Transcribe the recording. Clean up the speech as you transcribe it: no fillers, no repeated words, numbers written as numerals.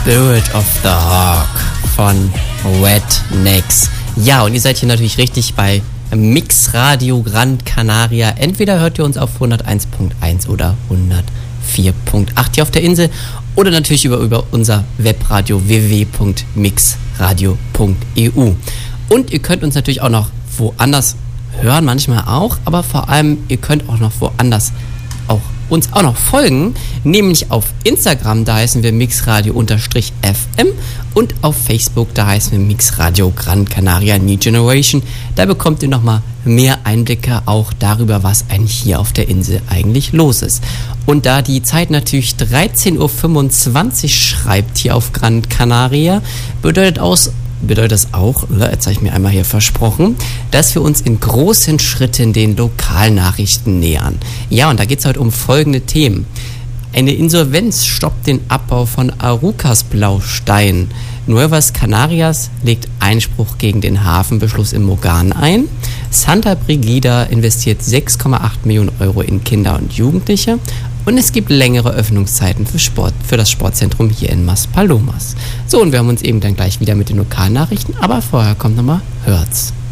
Spirit of the Hawk von Rednecks. Ja, und ihr seid hier natürlich richtig bei Mix Radio Gran Canaria. Entweder hört ihr uns auf 101.1 oder 104.8 hier auf der Insel oder natürlich über unser Webradio www.mixradio.eu. Und ihr könnt uns natürlich auch noch woanders hören, manchmal auch, aber vor allem ihr könnt auch noch woanders uns auch noch folgen, nämlich auf Instagram, da heißen wir mixradio_fm und auf Facebook, da heißen wir Mixradio Gran Canaria New Generation. Da bekommt ihr nochmal mehr Einblicke auch darüber, was eigentlich hier auf der Insel eigentlich los ist. Und da die Zeit natürlich 13.25 Uhr schreibt hier auf Gran Canaria, bedeutet das auch, jetzt habe ich mir einmal hier versprochen, dass wir uns in großen Schritten den Lokalnachrichten nähern. Ja, und da geht es heute um folgende Themen. Eine Insolvenz stoppt den Abbau von Arucas Blaustein. Nuevas Canarias legt Einspruch gegen den Hafenbeschluss im Mogan ein. Santa Brigida investiert 6,8 Millionen Euro in Kinder und Jugendliche. Und es gibt längere Öffnungszeiten für das Sportzentrum hier in Maspalomas. So, und wir haben uns eben dann gleich wieder mit den Lokalnachrichten, aber vorher kommt nochmal Hört's.